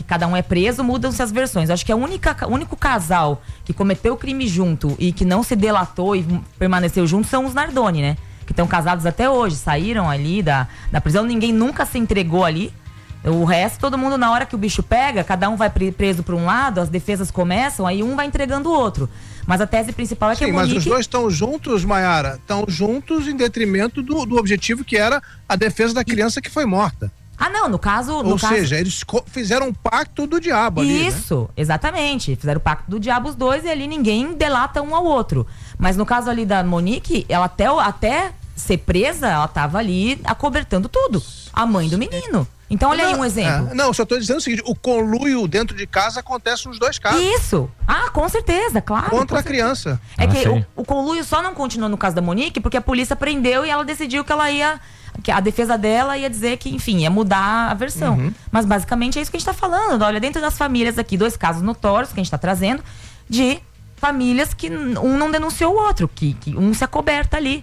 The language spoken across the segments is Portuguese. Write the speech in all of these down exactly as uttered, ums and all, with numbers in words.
cada um é preso, mudam-se as versões. Acho que é o único casal que cometeu o crime junto e que não se delatou e permaneceu junto são os Nardoni, né? Que estão casados até hoje, saíram ali da, da prisão, ninguém nunca se entregou ali. O resto, todo mundo, na hora que o bicho pega, cada um vai preso por um lado, as defesas começam, aí um vai entregando o outro. Mas a tese principal é que Sim, a Monique... mas os dois estão juntos, Maiara, estão juntos em detrimento do, do objetivo que era a defesa da criança que foi morta. Ah, não, no caso... No Ou caso... seja, eles fizeram um pacto do diabo ali, Isso, né? Exatamente. Fizeram o pacto do diabo os dois e ali ninguém delata um ao outro. Mas no caso ali da Monique, ela até, até ser presa, ela tava ali acobertando tudo. A mãe do menino. Então olha não, aí um exemplo. É, não, só tô dizendo o seguinte, o conluio dentro de casa acontece nos dois casos. Isso. Ah, com certeza, claro. Contra com a criança. É Ah, que sim. o, o conluio só não continuou no caso da Monique porque a polícia prendeu e ela decidiu que ela ia... que a defesa dela ia dizer que, enfim, ia mudar a versão. Uhum. Mas basicamente é isso que a gente tá falando. Olha, dentro das famílias aqui, dois casos notórios que a gente tá trazendo de famílias que um não denunciou o outro, que, que um se acoberta ali,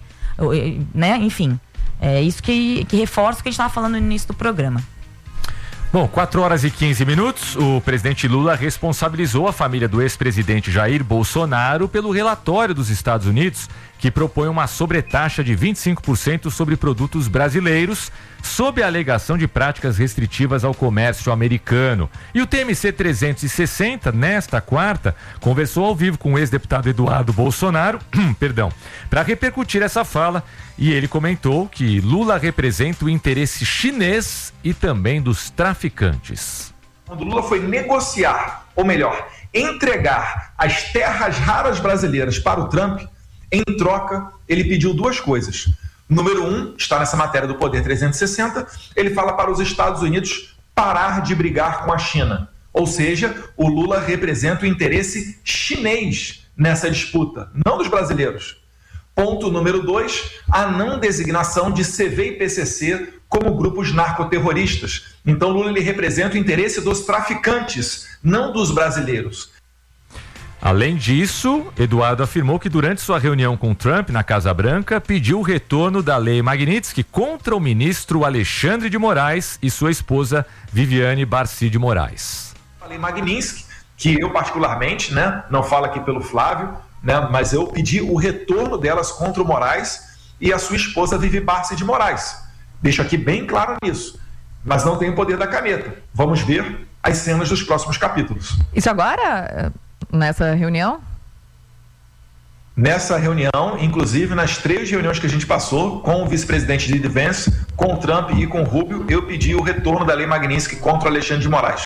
né? Enfim, é isso que, que reforça o que a gente tava falando no início do programa. Bom, quatro horas e quinze minutos, o presidente Lula responsabilizou a família do ex-presidente Jair Bolsonaro pelo relatório dos Estados Unidos que propõe uma sobretaxa de vinte e cinco por cento sobre produtos brasileiros, sob a alegação de práticas restritivas ao comércio americano. E o T M C trezentos e sessenta, nesta quarta, conversou ao vivo com o ex-deputado Eduardo Bolsonaro, perdão, para repercutir essa fala, e ele comentou que Lula representa o interesse chinês e também dos traficantes. Quando Lula foi negociar, ou melhor, entregar as terras raras brasileiras para o Trump, em troca, ele pediu duas coisas. Número um, está nessa matéria do Poder trezentos e sessenta, ele fala para os Estados Unidos parar de brigar com a China. Ou seja, o Lula representa o interesse chinês nessa disputa, não dos brasileiros. Ponto número dois, a não designação de C V e P C C como grupos narcoterroristas. Então Lula ele representa o interesse dos traficantes, não dos brasileiros. Além disso, Eduardo afirmou que durante sua reunião com Trump na Casa Branca, pediu o retorno da lei Magnitsky contra o ministro Alexandre de Moraes e sua esposa Viviane Barcy de Moraes. A lei Magnitsky, que eu particularmente, né, não falo aqui pelo Flávio, né, mas eu pedi o retorno delas contra o Moraes e a sua esposa Vivi Barcy de Moraes. Deixo aqui bem claro nisso, mas não tenho o poder da caneta. Vamos ver as cenas dos próximos capítulos. Isso agora... Nessa reunião? Nessa reunião, inclusive nas três reuniões que a gente passou com o vice-presidente J D Vance, com o Trump e com o Rubio, eu pedi o retorno da lei Magnitsky contra o Alexandre de Moraes.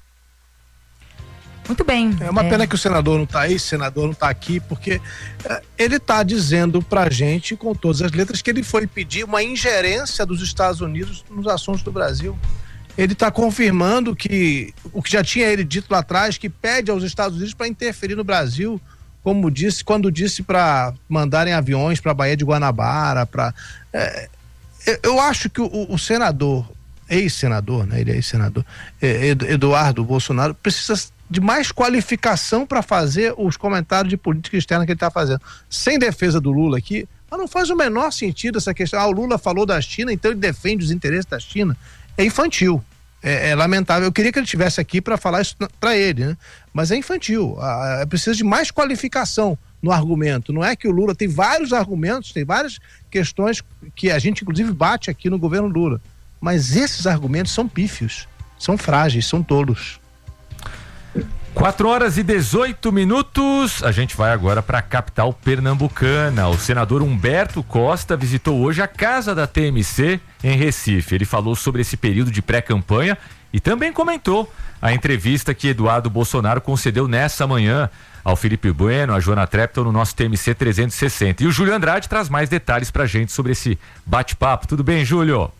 Muito bem. É uma é. pena que o senador não está aí, o senador não está aqui, porque é, ele está dizendo pra gente, com todas as letras, que ele foi pedir uma ingerência dos Estados Unidos nos assuntos do Brasil. Ele está confirmando que o que já tinha ele dito lá atrás, que pede aos Estados Unidos para interferir no Brasil, como disse, quando disse para mandarem aviões para a Baía de Guanabara, para é, eu acho que o, o senador, ex-senador, né, ele é ex-senador, é, Eduardo Bolsonaro, precisa de mais qualificação para fazer os comentários de política externa que ele está fazendo. Sem defesa do Lula aqui, mas não faz o menor sentido essa questão. Ah, o Lula falou da China, então ele defende os interesses da China. É infantil, é, é lamentável. Eu queria que ele estivesse aqui para falar isso para ele, né? Mas é infantil. Ah, precisa de mais qualificação no argumento. Não é que o Lula tem vários argumentos, tem várias questões que a gente inclusive bate aqui no governo Lula. Mas esses argumentos são pífios, são frágeis, são tolos. quatro horas e dezoito minutos, a gente vai agora para a capital pernambucana. O senador Humberto Costa visitou hoje a casa da T M C em Recife. Ele falou sobre esse período de pré-campanha e também comentou a entrevista que Eduardo Bolsonaro concedeu nessa manhã ao Felipe Bueno, a Joana Trepton no nosso T M C trezentos e sessenta. E o Júlio Andrade traz mais detalhes pra gente sobre esse bate-papo. Tudo bem, Júlio?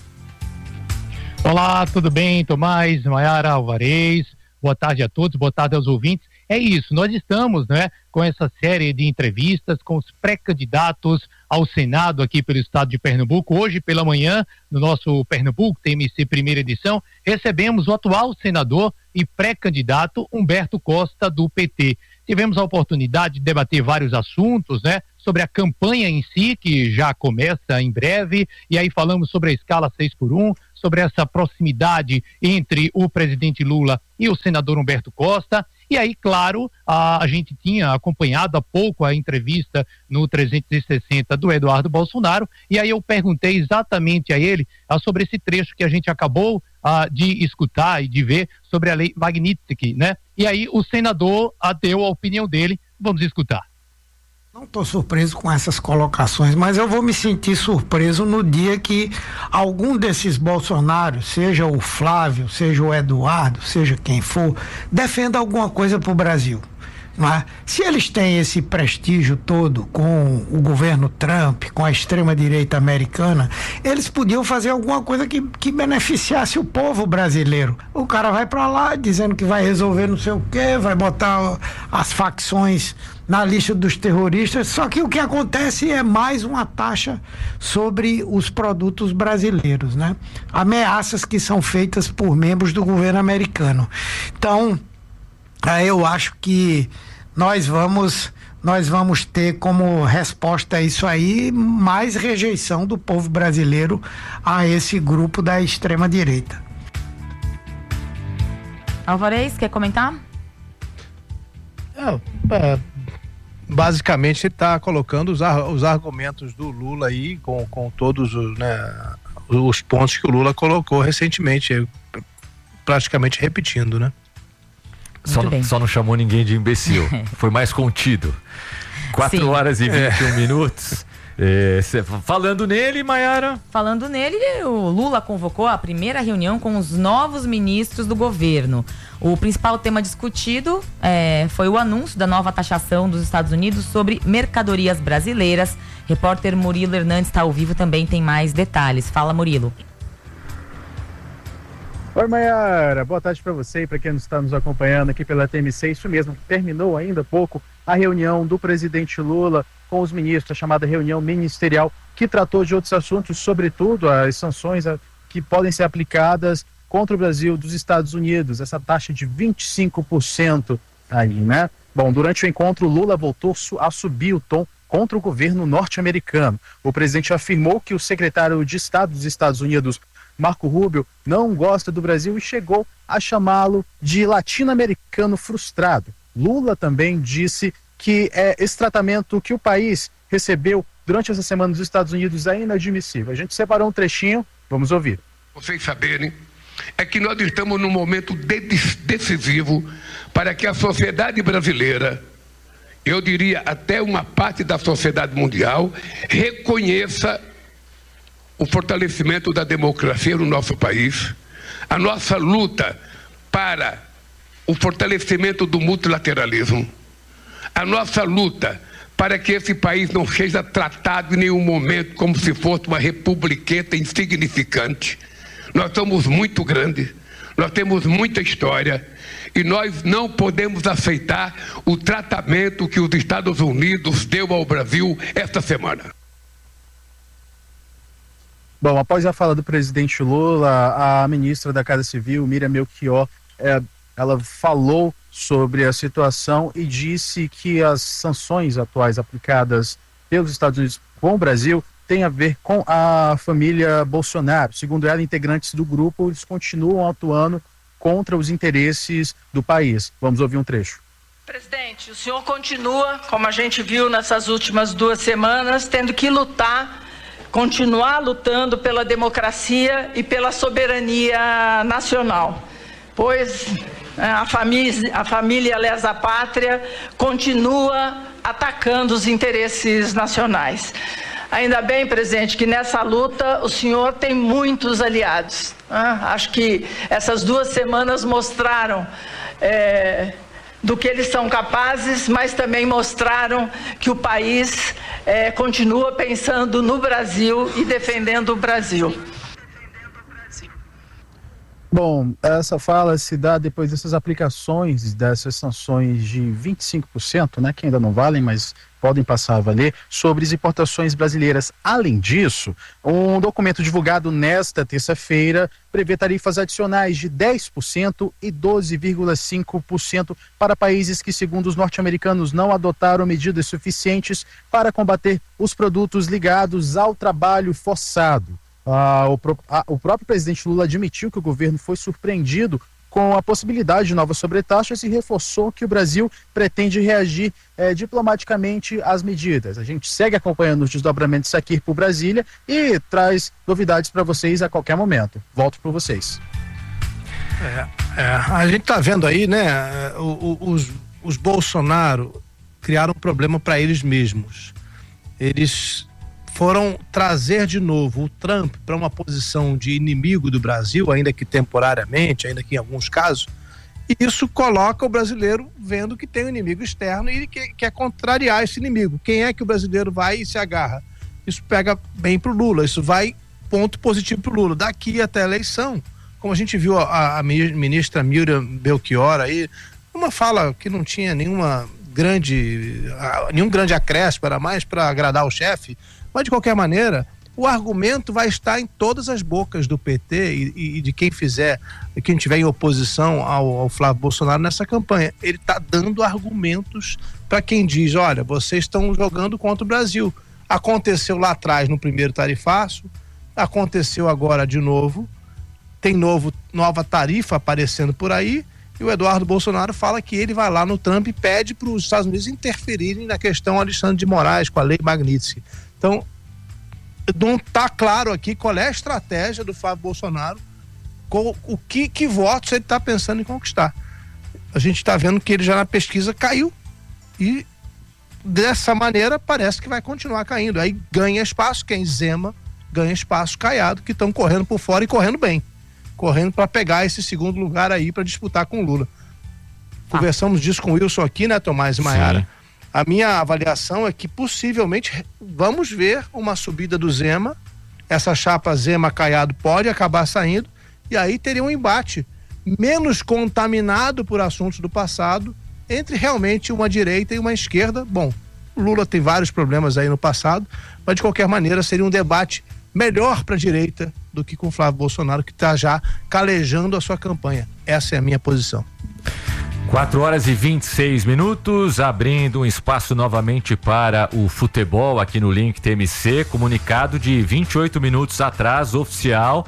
Olá, tudo bem, Tomás, Maiara, Alvarez? Boa tarde a todos, boa tarde aos ouvintes. É isso, nós estamos, né, com essa série de entrevistas com os pré-candidatos ao Senado aqui pelo estado de Pernambuco. Hoje pela manhã, no nosso Pernambuco T M C primeira edição, recebemos o atual senador e pré-candidato Humberto Costa do P T. tivemos a oportunidade de debater vários assuntos, né? Sobre a campanha em si, que já começa em breve, e aí falamos sobre a escala seis por um, sobre essa proximidade entre o presidente Lula e o senador Humberto Costa. E aí, claro, a, a gente tinha acompanhado há pouco a entrevista no trezentos e sessenta do Eduardo Bolsonaro, e aí eu perguntei exatamente a ele ah, sobre esse trecho que a gente acabou ah, de escutar e de ver sobre a lei Magnitsky, né? E aí o senador ah, deu a opinião dele. Vamos escutar. Não estou surpreso com essas colocações, mas eu vou me sentir surpreso no dia que algum desses Bolsonaros, seja o Flávio, seja o Eduardo, seja quem for, defenda alguma coisa para o Brasil. Mas, se eles têm esse prestígio todo com o governo Trump, com a extrema-direita americana, eles podiam fazer alguma coisa que, que beneficiasse o povo brasileiro. O cara vai para lá dizendo que vai resolver não sei o quê, vai botar as facções na lista dos terroristas, só que o que acontece é mais uma taxa sobre os produtos brasileiros, né? Ameaças que são feitas por membros do governo americano. Então, eu acho que nós vamos, nós vamos ter como resposta a isso aí mais rejeição do povo brasileiro a esse grupo da extrema-direita. Alvarez, quer comentar? É, é, basicamente ele está colocando os, ar, os argumentos do Lula aí com, com todos os, né, os pontos que o Lula colocou recentemente, praticamente repetindo, né? Só não, só não chamou ninguém de imbecil. Foi mais contido. quatro horas e vinte e um é. minutos. É, cê, falando nele, Maiara. Falando nele, o Lula convocou a primeira reunião com os novos ministros do governo. O principal tema discutido é, foi o anúncio da nova taxação dos Estados Unidos sobre mercadorias brasileiras. Repórter Murilo Hernandes está ao vivo, também tem mais detalhes. Fala, Murilo. Oi, Maiara, boa tarde para você e para quem está nos acompanhando aqui pela T M C. Isso mesmo, terminou ainda há pouco a reunião do presidente Lula com os ministros, a chamada reunião ministerial, que tratou de outros assuntos, sobretudo as sanções que podem ser aplicadas contra o Brasil dos Estados Unidos, essa taxa de vinte e cinco por cento aí, né? Bom, durante o encontro, Lula voltou a subir o tom contra o governo norte-americano. O presidente afirmou que o secretário de Estado dos Estados Unidos, Marco Rubio, não gosta do Brasil e chegou a chamá-lo de latino-americano frustrado. Lula também disse que é, esse tratamento que o país recebeu durante essa semana dos Estados Unidos é inadmissível. A gente separou um trechinho, vamos ouvir. Vocês saberem, é que nós estamos num momento de decisivo para que a sociedade brasileira, eu diria até uma parte da sociedade mundial, reconheça o fortalecimento da democracia no nosso país, a nossa luta para o fortalecimento do multilateralismo, a nossa luta para que esse país não seja tratado em nenhum momento como se fosse uma republiqueta insignificante. Nós somos muito grandes, nós temos muita história e nós não podemos aceitar o tratamento que os Estados Unidos deu ao Brasil esta semana. Bom, após a fala do presidente Lula, a ministra da Casa Civil, Miriam Melchior, é, ela falou sobre a situação e disse que as sanções atuais aplicadas pelos Estados Unidos com o Brasil têm a ver com a família Bolsonaro. Segundo ela, integrantes do grupo, eles continuam atuando contra os interesses do país. Vamos ouvir um trecho. Presidente, o senhor continua, como a gente viu nessas últimas duas semanas, tendo que lutar, continuar lutando pela democracia e pela soberania nacional, pois a família, a família lesa pátria continua atacando os interesses nacionais. Ainda bem, presidente, que nessa luta o senhor tem muitos aliados. Ah, acho que essas duas semanas mostraram é, do que eles são capazes, mas também mostraram que o país é, continua pensando no Brasil e defendendo o Brasil. Bom, essa fala se dá depois dessas aplicações, dessas sanções de vinte e cinco por cento, né, que ainda não valem, mas podem passar a valer, sobre as importações brasileiras. Além disso, um documento divulgado nesta terça-feira prevê tarifas adicionais de dez por cento e doze vírgula cinco por cento para países que, segundo os norte-americanos, não adotaram medidas suficientes para combater os produtos ligados ao trabalho forçado. Ah, o, pro, ah, o próprio presidente Lula admitiu que o governo foi surpreendido com a possibilidade de novas sobretaxas e reforçou que o Brasil pretende reagir eh, diplomaticamente às medidas. A gente segue acompanhando os desdobramentos aqui por Brasília e traz novidades para vocês a qualquer momento. Volto para vocês. É, é, a gente está vendo aí, né, o, o, os, os Bolsonaro criaram um problema para eles mesmos. Eles foram trazer de novo o Trump para uma posição de inimigo do Brasil, ainda que temporariamente, ainda que em alguns casos, e isso coloca o brasileiro vendo que tem um inimigo externo e que quer contrariar esse inimigo. Quem é que o brasileiro vai e se agarra? Isso pega bem pro Lula, isso vai ponto positivo pro Lula. Daqui até a eleição, como a gente viu a, a ministra Miriam Belchior aí, uma fala que não tinha nenhuma grande, nenhum grande acréscimo, era mais para agradar o chefe. Mas, de qualquer maneira, o argumento vai estar em todas as bocas do P T e, e de quem fizer, quem tiver em oposição ao, ao Flávio Bolsonaro nessa campanha. Ele está dando argumentos para quem diz, olha, vocês estão jogando contra o Brasil. Aconteceu lá atrás no primeiro tarifaço, aconteceu agora de novo, tem novo, nova tarifa aparecendo por aí, e o Eduardo Bolsonaro fala que ele vai lá no Trump e pede para os Estados Unidos interferirem na questão Alexandre de Moraes com a lei Magnitsky. Então, não está claro aqui qual é a estratégia do Flávio Bolsonaro, com o que, que votos ele está pensando em conquistar. A gente está vendo que ele já na pesquisa caiu e dessa maneira parece que vai continuar caindo. Aí ganha espaço quem? Zema, ganha espaço Caiado, que estão correndo por fora e correndo bem. Correndo para pegar esse segundo lugar aí para disputar com o Lula. Ah. Conversamos disso com o Wilson aqui, né, Tomás e Maiara? Sim. A minha avaliação é que possivelmente vamos ver uma subida do Zema, essa chapa Zema-Caiado pode acabar saindo, e aí teria um embate menos contaminado por assuntos do passado entre realmente uma direita e uma esquerda. Bom, Lula tem vários problemas aí no passado, mas de qualquer maneira seria um debate melhor para a direita do que com o Flávio Bolsonaro, que está já calejando a sua campanha. Essa é a minha posição. quatro horas e vinte e seis minutos, abrindo um espaço novamente para o futebol aqui no Link T M C, comunicado de vinte e oito minutos atrás, oficial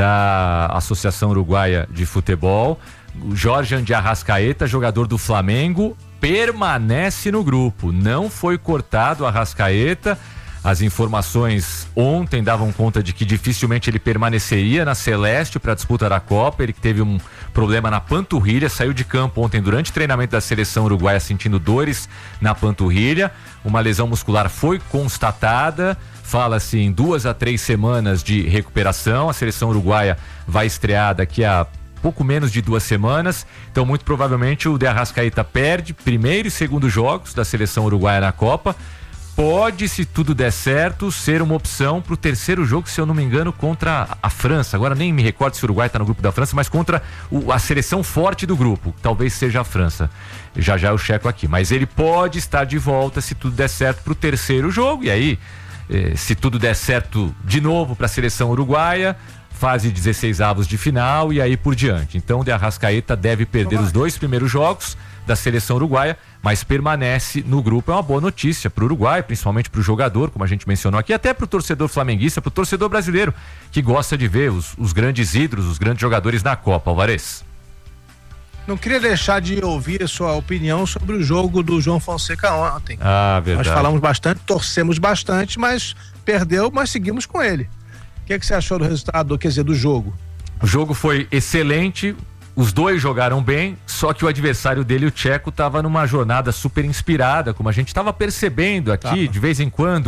da Associação Uruguaia de Futebol. O Jorge de Arrascaeta, jogador do Flamengo, permanece no grupo, não foi cortado o Arrascaeta. As informações ontem davam conta de que dificilmente ele permaneceria na Celeste para a disputa da Copa. Ele que teve um problema na panturrilha, saiu de campo ontem durante o treinamento da seleção uruguaia sentindo dores na panturrilha. Uma lesão muscular foi constatada, fala-se em duas a três semanas de recuperação. A seleção uruguaia vai estrear daqui a pouco menos de duas semanas, então muito provavelmente o De Arrascaeta perde primeiro e segundo jogos da seleção uruguaia na Copa. Pode, se tudo der certo, ser uma opção para o terceiro jogo, se eu não me engano, contra a França. Agora nem me recordo se o Uruguai está no grupo da França, mas contra o, a seleção forte do grupo. Talvez seja a França. Já já eu checo aqui. Mas ele pode estar de volta se tudo der certo para o terceiro jogo. E aí, eh, se tudo der certo de novo para a seleção uruguaia, fase dezesseis avos de final e aí por diante. Então o De Arrascaeta deve perder os dois primeiros jogos da seleção uruguaia, mas permanece no grupo. É uma boa notícia para o Uruguai, principalmente para o jogador, como a gente mencionou aqui, até para o torcedor flamenguista, para o torcedor brasileiro, que gosta de ver os, os grandes ídolos, os grandes jogadores na Copa. Alvarez. Não queria deixar de ouvir a sua opinião sobre o jogo do João Fonseca ontem. Ah, verdade. Nós falamos bastante, torcemos bastante, mas perdeu, mas seguimos com ele. O que, é que você achou do resultado, quer dizer, do jogo? O jogo foi excelente. Os dois jogaram bem, só que o adversário dele, o tcheco, estava numa jornada super inspirada, como a gente estava percebendo aqui, tá. De vez em quando,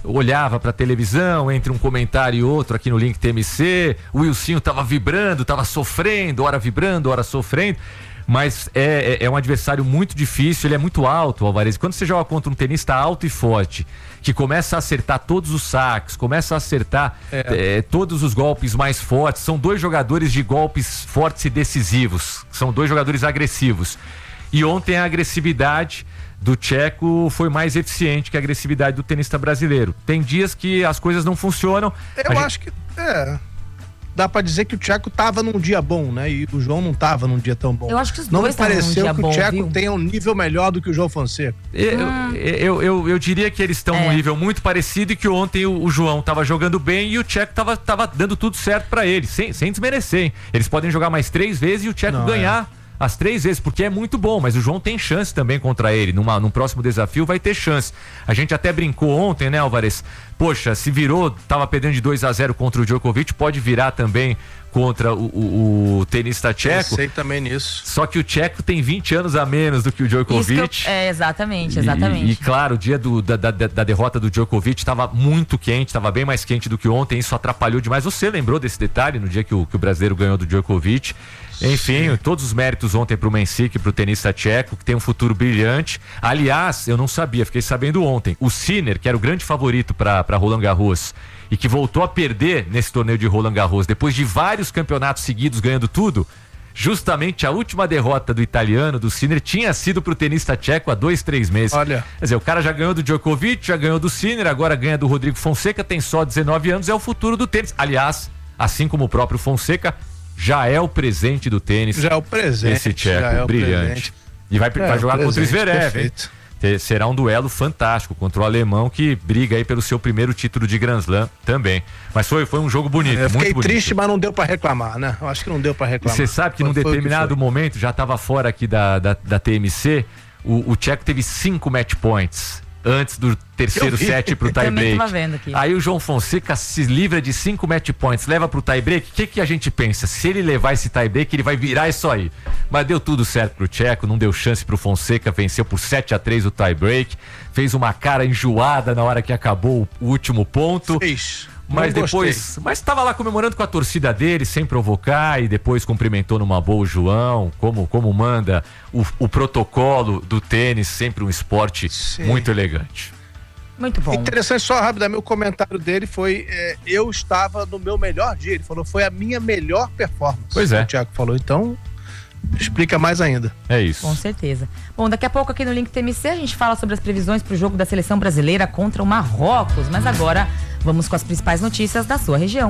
olhava pra televisão, entre um comentário e outro aqui no Link T M C, o Wilsinho tava vibrando, tava sofrendo, hora vibrando, hora sofrendo. Mas é, é, é um adversário muito difícil, ele é muito alto, Alvarez. Quando você joga contra um tenista alto e forte, que começa a acertar todos os saques, começa a acertar é. É, todos os golpes mais fortes, são dois jogadores de golpes fortes e decisivos, são dois jogadores agressivos. E ontem a agressividade do tcheco foi mais eficiente que a agressividade do tenista brasileiro. Tem dias que as coisas não funcionam. Eu gente... acho que... É... Dá pra dizer que o Tcheco tava num dia bom, né? E o João não tava num dia tão bom. Eu acho que os não dois me pareceu num dia que bom, o Tcheco viu? tenha um nível melhor do que o João Fonseca. Eu, hum. eu, eu, eu diria que eles estão É. num nível muito parecido e que ontem o, o João tava jogando bem e o Tcheco tava, tava dando tudo certo pra ele, sem, sem desmerecer, hein? Eles podem jogar mais três vezes e o Tcheco Não, ganhar é. as três vezes, porque é muito bom, mas o João tem chance também contra ele. Numa, num próximo desafio vai ter chance. A gente até brincou ontem, né, Alvarez? Poxa, se virou, tava perdendo de dois a zero contra o Djokovic, pode virar também contra o, o, o tenista tcheco. Sei também nisso. Só que o tcheco tem vinte anos a menos do que o Djokovic. Isso que eu, é, exatamente, exatamente. E, e claro, o dia do, da, da, da derrota do Djokovic estava muito quente, estava bem mais quente do que ontem, isso atrapalhou demais. Você lembrou desse detalhe no dia que o, que o brasileiro ganhou do Djokovic? Enfim, Sim. todos os méritos ontem pro Mensik, pro tenista tcheco, que tem um futuro brilhante. Aliás, eu não sabia, fiquei sabendo ontem. O Sinner, que era o grande favorito para Roland Garros e que voltou a perder nesse torneio de Roland Garros, depois de vários campeonatos seguidos ganhando tudo, justamente a última derrota do italiano, do Sinner, tinha sido pro tenista tcheco há dois, três meses. Olha. Quer dizer, o cara já ganhou do Djokovic, já ganhou do Sinner, agora ganha do Rodrigo Fonseca, tem só dezenove anos, é o futuro do tênis. Aliás, assim como o próprio Fonseca, já é o presente do tênis. Já é o presente. Esse tcheco, já é o brilhante. presente. E vai, É, vai jogar presente, contra o Zverev. perfeito. Ter- Será um duelo fantástico contra o alemão, que briga aí pelo seu primeiro título de Grand Slam também. Mas foi, foi um jogo bonito, Eu fiquei muito bonito. triste, mas não deu pra reclamar, né? Eu acho que não deu pra reclamar. Você sabe que Foi- num foi o que determinado foi. momento, já estava fora aqui da, da, da T M C, o, o tcheco teve cinco match points antes do terceiro Eu vi. set pro tie Também break. tava vendo aqui. Aí o João Fonseca se livra de cinco match points, leva pro tie break. O que, que a gente pensa? Se ele levar esse tie break, ele vai virar isso aí. Mas deu tudo certo pro tcheco, não deu chance pro Fonseca, venceu por sete a três o tie break, fez uma cara enjoada na hora que acabou o último ponto. Fez. Mas Não depois, gostei. mas estava lá comemorando com a torcida dele, sem provocar, e depois cumprimentou numa boa o João, como, como manda o, o protocolo do tênis, sempre um esporte Sim. muito elegante. Muito bom. Interessante, só rapidamente, o comentário dele foi: é, eu estava no meu melhor dia. Ele falou, foi a minha melhor performance. Pois é. O Thiago falou, então explica mais ainda. É isso. Com certeza. Bom, daqui a pouco aqui no Link T M C a gente fala sobre as previsões para o jogo da seleção brasileira contra o Marrocos. Mas agora vamos com as principais notícias da sua região.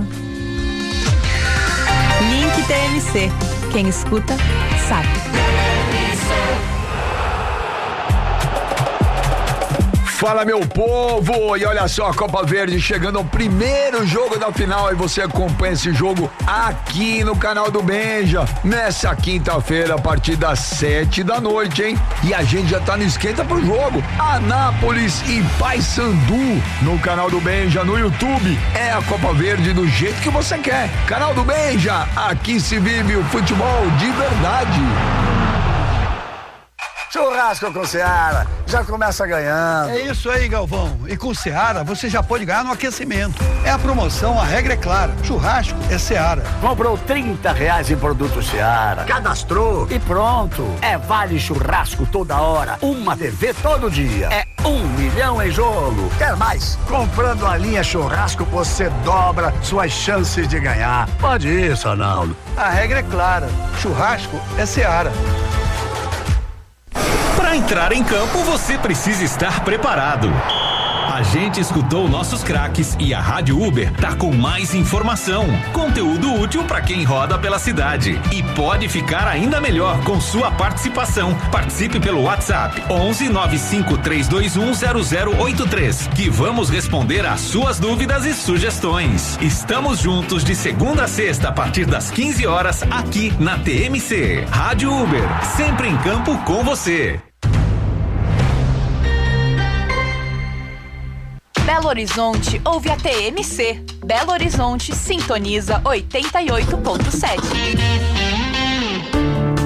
Link T M C. Quem escuta, sabe. Fala, meu povo! E olha só, a Copa Verde chegando ao primeiro jogo da final e você acompanha esse jogo aqui no canal do Benja, nessa quinta-feira a partir das sete da noite, hein? E a gente já tá no esquenta pro jogo. Anápolis e Paysandu no canal do Benja, no YouTube. É a Copa Verde do jeito que você quer. Canal do Benja, aqui se vive o futebol de verdade. Churrasco com Seara, já começa ganhando. É isso aí, Galvão. E com Seara você já pode ganhar no aquecimento. É a promoção, a regra é clara. Churrasco é Seara. Comprou trinta reais em produto Seara, cadastrou e pronto. É vale churrasco toda hora, uma T V todo dia. É um milhão em jogo. Quer mais? Comprando a linha churrasco você dobra suas chances de ganhar. Pode isso, Arnaldo. A regra é clara. Churrasco é Seara. Para entrar em campo, você precisa estar preparado. A gente escutou nossos craques e a Rádio Uber tá com mais informação, conteúdo útil para quem roda pela cidade. E pode ficar ainda melhor com sua participação. Participe pelo WhatsApp onze nove cinco três dois um zero zero oito três, que vamos responder às suas dúvidas e sugestões. Estamos juntos de segunda a sexta a partir das quinze horas aqui na T M C. Rádio Uber, sempre em campo com você. Belo Horizonte ouve a T M C. Belo Horizonte sintoniza oitenta e oito ponto sete. No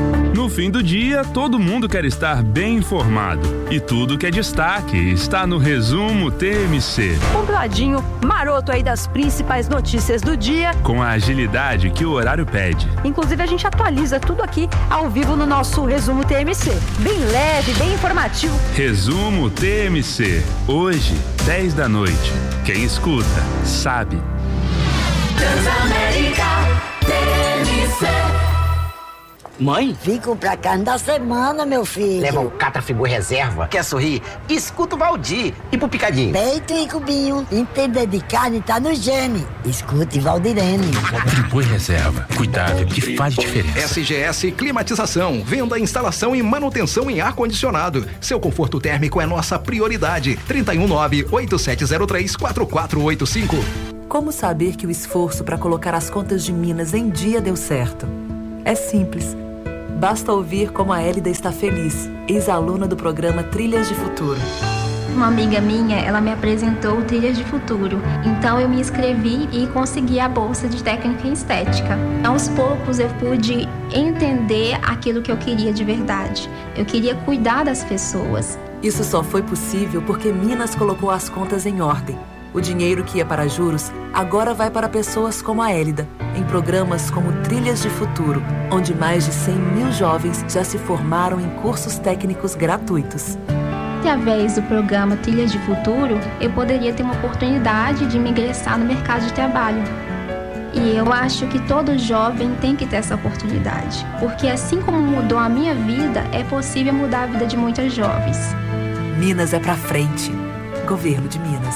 No fim do dia, todo mundo quer estar bem informado. E tudo que é destaque está no Resumo T M C. Compladinho, maroto aí das principais notícias do dia. Com a agilidade que o horário pede. Inclusive, a gente atualiza tudo aqui ao vivo no nosso Resumo T M C. Bem leve, bem informativo. Resumo T M C. Hoje, dez da noite. Quem escuta, sabe. Transamérica T M C. Mãe? Vim comprar carne da semana, meu filho. Leva o Catrafigu Reserva. Quer sorrir? Escuta o Valdir. E pro Picadinho? Peito e cubinho. Entender de carne tá no gene. Escute Valdirene. Catrafigu Reserva. Cuidável que faz diferença. S G S Climatização. Venda, instalação e manutenção em ar-condicionado. Seu conforto térmico é nossa prioridade. trinta e um nove, oito sete zero três, quatro quatro oito cinco. Como saber que o esforço para colocar as contas de Minas em dia deu certo? É simples. Basta ouvir como a Hélida está feliz, ex-aluna do programa Trilhas de Futuro. Uma amiga minha, ela me apresentou Trilhas de Futuro. Então eu me inscrevi e consegui a bolsa de técnica em estética. Aos poucos eu pude entender aquilo que eu queria de verdade. Eu queria cuidar das pessoas. Isso só foi possível porque Minas colocou as contas em ordem. O dinheiro que ia para juros agora vai para pessoas como a Hélida, em programas como Trilhas de Futuro, onde mais de cem mil jovens já se formaram em cursos técnicos gratuitos. Através do programa Trilhas de Futuro, eu poderia ter uma oportunidade de me ingressar no mercado de trabalho. E eu acho que todo jovem tem que ter essa oportunidade, porque assim como mudou a minha vida, é possível mudar a vida de muitas jovens. Minas é pra frente. Governo de Minas.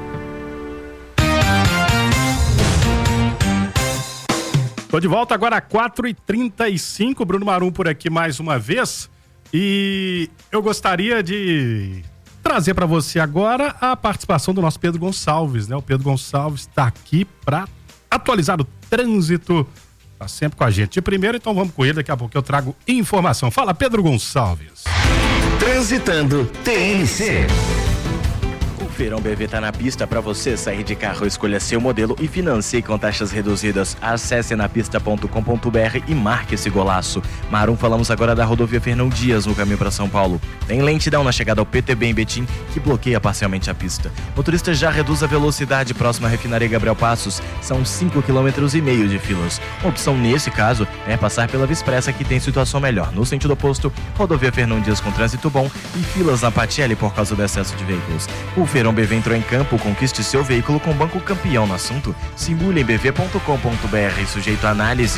Tô de volta agora às quatro e trinta e cinco, Bruno Marum por aqui mais uma vez. E eu gostaria de trazer para você agora a participação do nosso Pedro Gonçalves, né? O Pedro Gonçalves está aqui para atualizar o trânsito, tá sempre com a gente de primeiro, então vamos com ele, daqui a pouco eu trago informação. Fala, Pedro Gonçalves. Transitando T M C. O Feirão B V tá na pista para você sair de carro, escolha seu modelo e financie com taxas reduzidas. Acesse napista ponto com ponto b r e marque esse golaço. Marum, falamos agora da rodovia Fernão Dias no caminho para São Paulo. Tem lentidão na chegada ao P T B em Betim que bloqueia parcialmente a pista. Motorista já reduz a velocidade próxima à refinaria Gabriel Passos. São cinco quilômetros e meio de filas. A opção nesse caso é passar pela Via Expressa que tem situação melhor. No sentido oposto, rodovia Fernão Dias com trânsito bom e filas na Patielli por causa do excesso de veículos. O Feirão B V entrou em campo, conquiste seu veículo com banco campeão no assunto. Simule em b v ponto com ponto b r, sujeito a análise.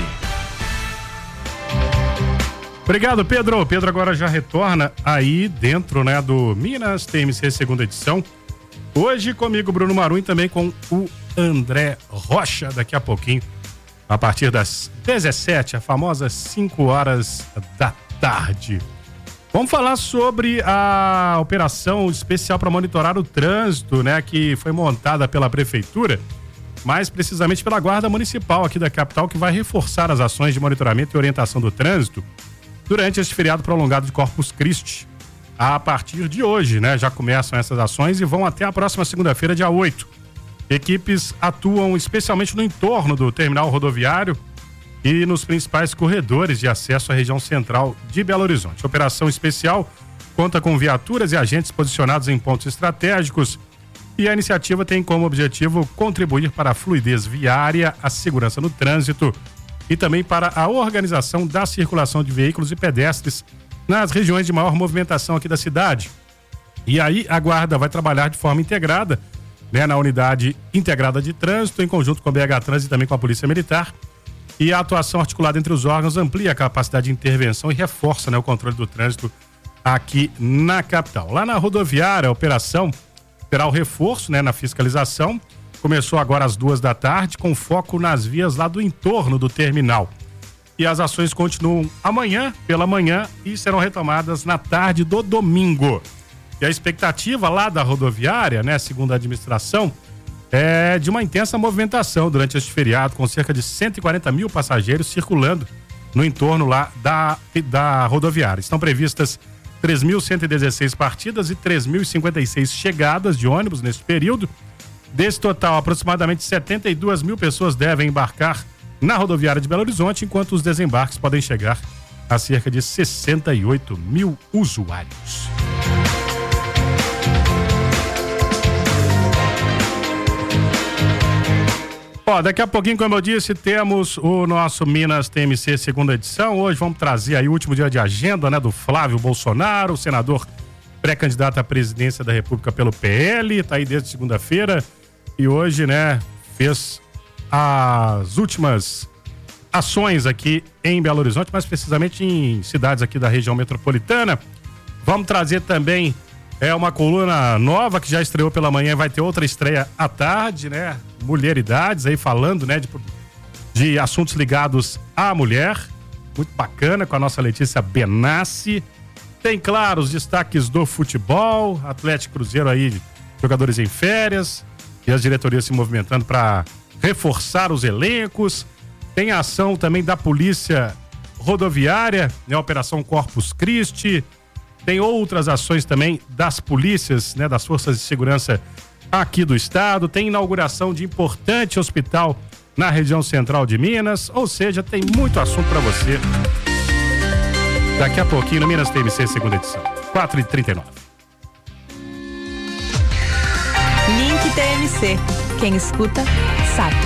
Obrigado, Pedro. Pedro agora já retorna aí dentro, né, do Minas T M C segunda edição. Hoje comigo, Bruno Marum, e também com o André Rocha, daqui a pouquinho, a partir das dezessete, a famosa cinco horas da tarde. Vamos falar sobre a operação especial para monitorar o trânsito, né, que foi montada pela Prefeitura, mais precisamente pela Guarda Municipal aqui da capital, que vai reforçar as ações de monitoramento e orientação do trânsito durante este feriado prolongado de Corpus Christi. A partir de hoje, né, já começam essas ações e vão até a próxima segunda-feira, dia oito. Equipes atuam especialmente no entorno do terminal rodoviário e nos principais corredores de acesso à região central de Belo Horizonte. A operação especial conta com viaturas e agentes posicionados em pontos estratégicos e a iniciativa tem como objetivo contribuir para a fluidez viária, a segurança no trânsito e também para a organização da circulação de veículos e pedestres nas regiões de maior movimentação aqui da cidade. E aí a Guarda vai trabalhar de forma integrada, né, na unidade integrada de trânsito, em conjunto com a B H Trans e também com a Polícia Militar. E a atuação articulada entre os órgãos amplia a capacidade de intervenção e reforça, né, o controle do trânsito aqui na capital. Lá na rodoviária, a operação terá o reforço, né, na fiscalização. Começou agora às duas da tarde, com foco nas vias lá do entorno do terminal. E as ações continuam amanhã, pela manhã, e serão retomadas na tarde do domingo. E a expectativa lá da rodoviária, né, segundo a administração, é de uma intensa movimentação durante este feriado, com cerca de cento e quarenta mil passageiros circulando no entorno lá da, da rodoviária. Estão previstas três mil cento e dezesseis partidas e três mil e cinquenta e seis chegadas de ônibus neste período. Desse total, aproximadamente setenta e duas mil pessoas devem embarcar na rodoviária de Belo Horizonte, enquanto os desembarques podem chegar a cerca de sessenta e oito mil usuários. Ó, daqui a pouquinho, como eu disse, temos o nosso Minas T M C segunda edição. Hoje vamos trazer aí o último dia de agenda, né, do Flávio Bolsonaro, senador pré-candidato à presidência da República pelo P L, tá aí desde segunda-feira e hoje, né, fez as últimas ações aqui em Belo Horizonte, mais precisamente em cidades aqui da região metropolitana. Vamos trazer também é uma coluna nova que já estreou pela manhã, vai ter outra estreia à tarde, né? Mulheridades aí falando, né, de, de assuntos ligados à mulher. Muito bacana, com a nossa Letícia Benassi. Tem, claro, os destaques do futebol, Atlético Cruzeiro aí, jogadores em férias e as diretorias se movimentando para reforçar os elencos. Tem a ação também da Polícia Rodoviária, né, a Operação Corpus Christi. Tem outras ações também das polícias, né, das forças de segurança aqui do estado. Tem inauguração de importante hospital na região central de Minas. Ou seja, tem muito assunto para você. Daqui a pouquinho no Minas T M C, segunda edição. quatro e trinta e nove. Link T M C. Quem escuta, sabe.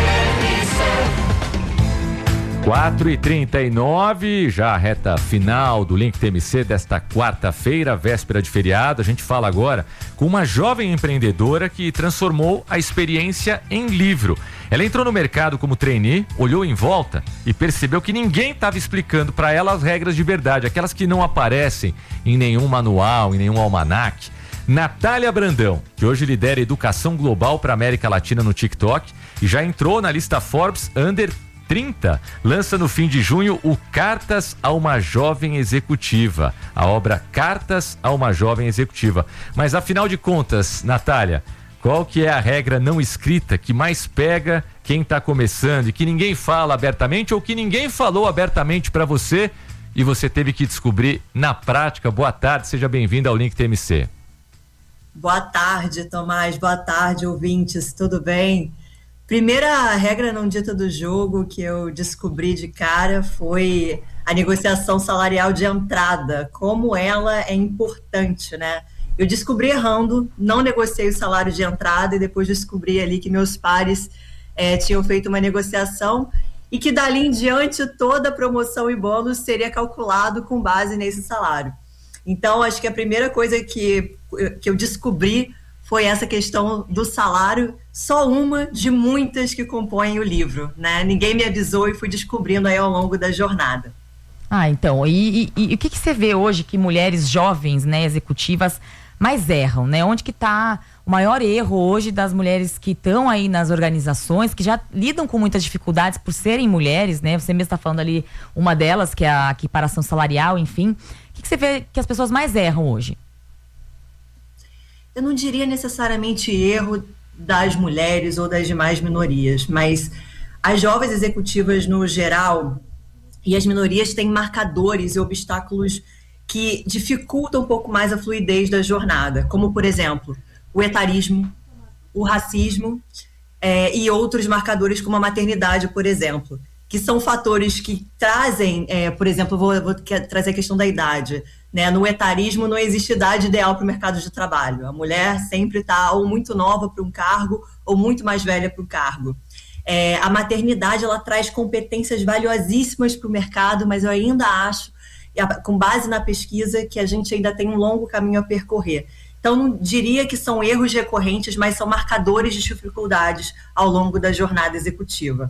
quatro e trinta e nove, já a reta final do Link T M C desta quarta-feira, véspera de feriado. A gente fala agora com uma jovem empreendedora que transformou a experiência em livro. Ela entrou no mercado como trainee, olhou em volta e percebeu que ninguém estava explicando para ela as regras de verdade, aquelas que não aparecem em nenhum manual, em nenhum almanaque. Natália Brandão, que hoje lidera educação global para a América Latina no TikTok e já entrou na lista Forbes Under trinta, lança no fim de junho o Cartas a uma Jovem Executiva, a obra Cartas a uma Jovem Executiva. Mas afinal de contas, Natália, qual que é a regra não escrita que mais pega quem está começando e que ninguém fala abertamente ou que ninguém falou abertamente para você e você teve que descobrir na prática? Boa tarde, seja bem-vinda ao Link T M C. Boa tarde, Tomás, boa tarde, ouvintes, tudo bem? Primeira regra não dita do jogo que eu descobri de cara foi a negociação salarial de entrada, como ela é importante, né? Eu descobri errando, não negociei o salário de entrada e depois descobri ali que meus pares é, tinham feito uma negociação e que dali em diante toda a promoção e bônus seria calculado com base nesse salário. Então, acho que a primeira coisa que, que eu descobri foi essa questão do salário, só uma de muitas que compõem o livro, né? Ninguém me avisou e fui descobrindo aí ao longo da jornada. Ah, então, e, e, e o que, que você vê hoje que mulheres jovens, né, executivas, mais erram, né? Onde que está o maior erro hoje das mulheres que estão aí nas organizações, que já lidam com muitas dificuldades por serem mulheres, né? Você mesmo está falando ali uma delas, que é a equiparação salarial, enfim. O que, que você vê que as pessoas mais erram hoje? Eu não diria necessariamente erro das mulheres ou das demais minorias, mas as jovens executivas no geral e as minorias têm marcadores e obstáculos que dificultam um pouco mais a fluidez da jornada, como, por exemplo, o etarismo, o racismo é, e outros marcadores como a maternidade, por exemplo, que são fatores que trazem, é, por exemplo, vou, vou trazer a questão da idade. Né? No etarismo não existe idade ideal para o mercado de trabalho. A mulher sempre está ou muito nova para um cargo ou muito mais velha para o cargo. É, a maternidade ela traz competências valiosíssimas para o mercado, mas eu ainda acho, com base na pesquisa, que a gente ainda tem um longo caminho a percorrer. Então, não diria que são erros recorrentes, mas são marcadores de dificuldades ao longo da jornada executiva.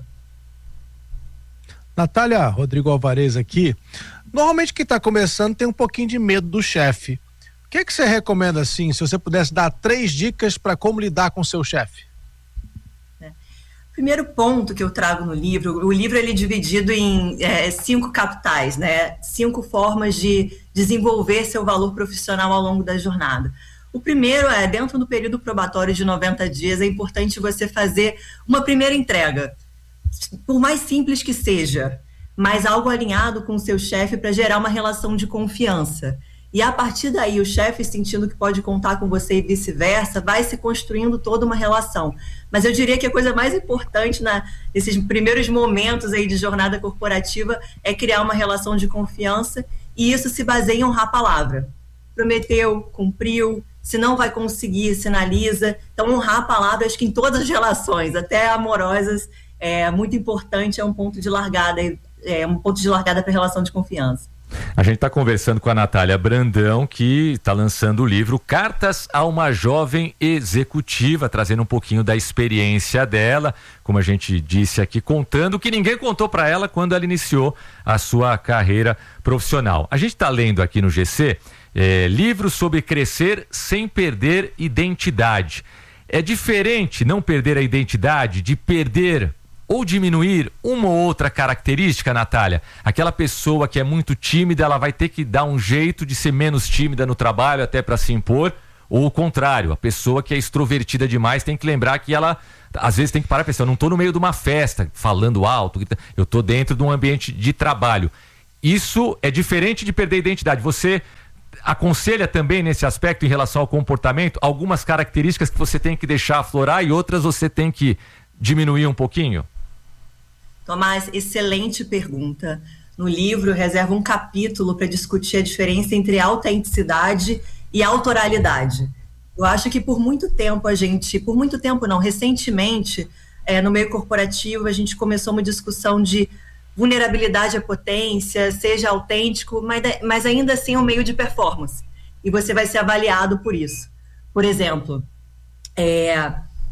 Natália, Rodrigo Alvarez aqui. Normalmente quem está começando tem um pouquinho de medo do chefe. O que, que você recomenda, assim, se você pudesse dar três dicas para como lidar com o seu chefe? É. Primeiro ponto que eu trago no livro, o livro ele é dividido em é, cinco capitais, né? Cinco formas de desenvolver seu valor profissional ao longo da jornada. O primeiro é, dentro do período probatório de noventa dias, é importante você fazer uma primeira entrega, por mais simples que seja, mas algo alinhado com o seu chefe para gerar uma relação de confiança. E a partir daí, o chefe sentindo que pode contar com você e vice-versa, vai se construindo toda uma relação. Mas eu diria que a coisa mais importante na, nesses primeiros momentos aí de jornada corporativa é criar uma relação de confiança, e isso se baseia em honrar a palavra. Prometeu, cumpriu, se não vai conseguir, sinaliza. Então, honrar a palavra, acho que em todas as relações, até amorosas, é muito importante, é um ponto de largada, é um ponto de largada para a relação de confiança. A gente está conversando com a Natália Brandão, que está lançando o livro Cartas a uma Jovem Executiva, trazendo um pouquinho da experiência dela, como a gente disse aqui, contando que ninguém contou para ela quando ela iniciou a sua carreira profissional. A gente está lendo aqui no G C é, livros sobre crescer sem perder identidade. É diferente não perder a identidade de perder ou diminuir uma ou outra característica, Natália? Aquela pessoa que é muito tímida, ela vai ter que dar um jeito de ser menos tímida no trabalho até para se impor, ou o contrário, a pessoa que é extrovertida demais tem que lembrar que ela, às vezes tem que parar e pensar, eu não estou no meio de uma festa, falando alto, eu estou dentro de um ambiente de trabalho. Isso é diferente de perder a identidade. Você aconselha também nesse aspecto em relação ao comportamento, algumas características que você tem que deixar aflorar e outras você tem que diminuir um pouquinho? Tomás, excelente pergunta. No livro, eu reservo um capítulo para discutir a diferença entre autenticidade e autoralidade. Eu acho que por muito tempo a gente, por muito tempo não, recentemente, é, no meio corporativo, a gente começou uma discussão de vulnerabilidade à potência, seja autêntico, mas, mas ainda assim é um meio de performance. E você vai ser avaliado por isso. Por exemplo, é...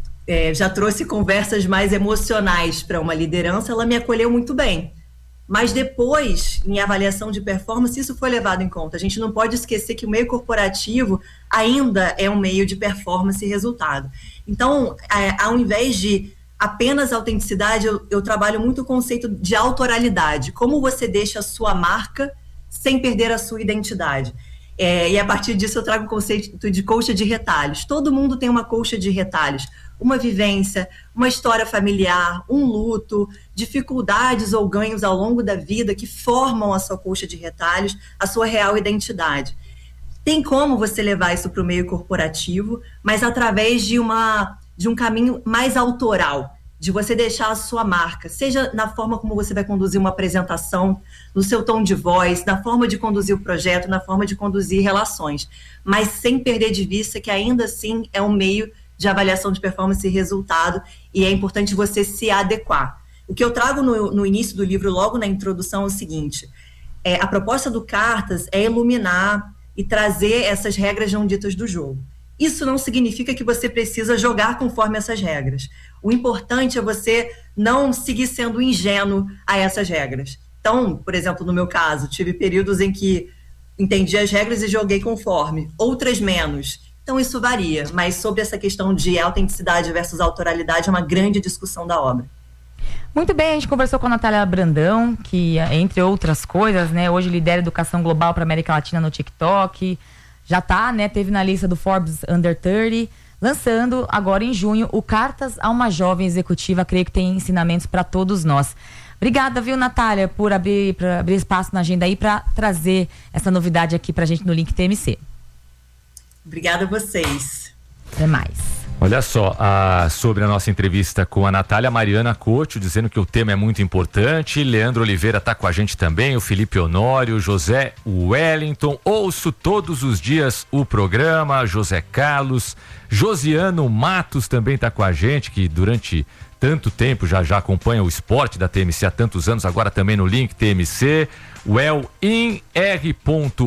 É, já trouxe conversas mais emocionais para uma liderança, ela me acolheu muito bem. Mas depois, em avaliação de performance, isso foi levado em conta. A gente não pode esquecer que o meio corporativo ainda é um meio de performance e resultado. Então, é, ao invés de apenas autenticidade, eu, eu trabalho muito o conceito de autoralidade. Como você deixa a sua marca sem perder a sua identidade. É, e a partir disso eu trago o conceito de colcha de retalhos. Todo mundo tem uma colcha de retalhos. Uma vivência, uma história familiar, um luto, dificuldades ou ganhos ao longo da vida que formam a sua colcha de retalhos, a sua real identidade. Tem como você levar isso para o meio corporativo, mas através de, uma, de um caminho mais autoral, de você deixar a sua marca, seja na forma como você vai conduzir uma apresentação, no seu tom de voz, na forma de conduzir o projeto, na forma de conduzir relações, mas sem perder de vista que ainda assim é um meio de avaliação de performance e resultado, e é importante você se adequar. O que eu trago no, no início do livro, logo na introdução, é o seguinte, é, a proposta do Cartas é iluminar e trazer essas regras não ditas do jogo. Isso não significa que você precisa jogar conforme essas regras. O importante é você não seguir sendo ingênuo a essas regras. Então, por exemplo, no meu caso, tive períodos em que entendi as regras e joguei conforme, outras menos. Então isso varia, mas sobre essa questão de autenticidade versus autoralidade é uma grande discussão da obra. Muito bem, a gente conversou com a Natália Brandão, que entre outras coisas, né, hoje lidera educação global para América Latina no TikTok, já tá, né, teve na lista do Forbes Under trinta, lançando agora em junho o Cartas a uma Jovem Executiva, creio que tem ensinamentos para todos nós. Obrigada, viu, Natália, por abrir, pra abrir espaço na agenda aí para trazer essa novidade aqui pra gente no Link T M C. Obrigada a vocês. Até mais. Olha só, a, sobre a nossa entrevista com a Natália, Mariana Couto, dizendo que o tema é muito importante. Leandro Oliveira está com a gente também, o Felipe Honório, José Wellington. Ouço todos os dias o programa, José Carlos. Josiano Matos também está com a gente, que durante tanto tempo já, já acompanha o esporte da T M C há tantos anos, agora também no Link T M C. O Elin R.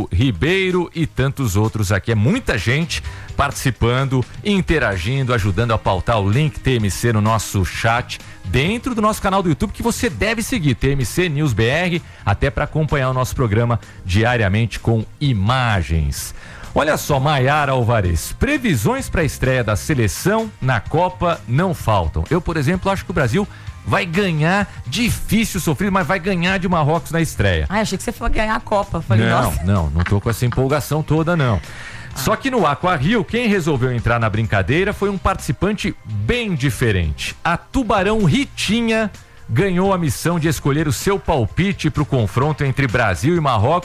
Ribeiro e tantos outros aqui. É muita gente participando, interagindo, ajudando a pautar o Link T M C no nosso chat, dentro do nosso canal do YouTube, que você deve seguir, T M C News B R, até para acompanhar o nosso programa diariamente com imagens. Olha só, Maiara Alvarez, previsões para a estreia da seleção na Copa não faltam. Eu, por exemplo, acho que o Brasil vai ganhar, difícil sofrer, mas vai ganhar de Marrocos na estreia. Ah, achei que você foi ganhar a Copa. Falei, não, nossa. não, não tô com essa empolgação toda, não. Ah. Só que no Aqua Rio, quem resolveu entrar na brincadeira foi um participante bem diferente. A Tubarão Ritinha ganhou a missão de escolher o seu palpite para o confronto entre Brasil e Marrocos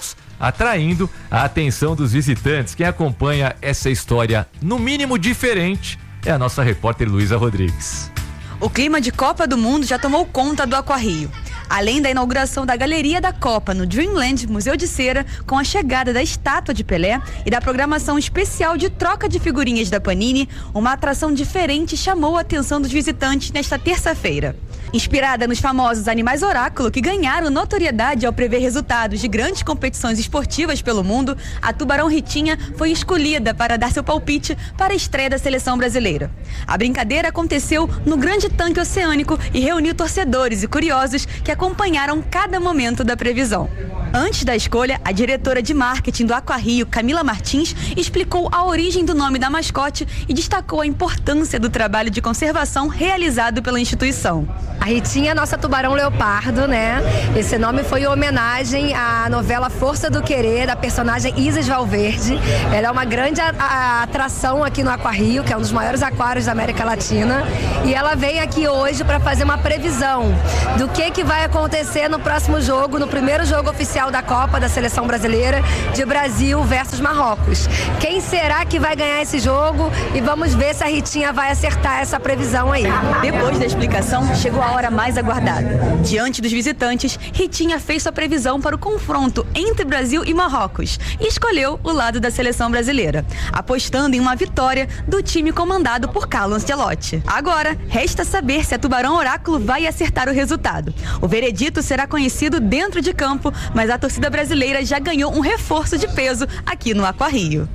atraindo a atenção dos visitantes. Quem acompanha essa história, no mínimo diferente, é a nossa repórter Luísa Rodrigues. O clima de Copa do Mundo já tomou conta do Aquarrio. Além da inauguração da Galeria da Copa no Dreamland Museu de Cera, com a chegada da estátua de Pelé e da programação especial de troca de figurinhas da Panini, uma atração diferente chamou a atenção dos visitantes nesta terça-feira. Inspirada nos famosos animais oráculo que ganharam notoriedade ao prever resultados de grandes competições esportivas pelo mundo, a Tubarão Ritinha foi escolhida para dar seu palpite para a estreia da seleção brasileira. A brincadeira aconteceu no grande tanque oceânico e reuniu torcedores e curiosos que acompanharam cada momento da previsão. Antes da escolha, a diretora de marketing do Aquarrio, Camila Martins, explicou a origem do nome da mascote e destacou a importância do trabalho de conservação realizado pela instituição. A Ritinha é nossa tubarão leopardo, né? Esse nome foi em homenagem à novela Força do Querer, da personagem Isis Valverde. Ela é uma grande a, a, atração aqui no Aquarrio, que é um dos maiores aquários da América Latina. E ela vem aqui hoje para fazer uma previsão do que, que vai acontecer no próximo jogo, no primeiro jogo oficial da Copa da Seleção Brasileira, de Brasil versus Marrocos. Quem será que vai ganhar esse jogo? E vamos ver se a Ritinha vai acertar essa previsão aí. Depois da explicação, chegou a hora mais aguardada. Diante dos visitantes, Ritinha fez sua previsão para o confronto entre Brasil e Marrocos e escolheu o lado da seleção brasileira, apostando em uma vitória do time comandado por Carlo Ancelotti. Agora, resta saber se a Tubarão Oráculo vai acertar o resultado. O veredito será conhecido dentro de campo, mas a torcida brasileira já ganhou um reforço de peso aqui no Aquarrio.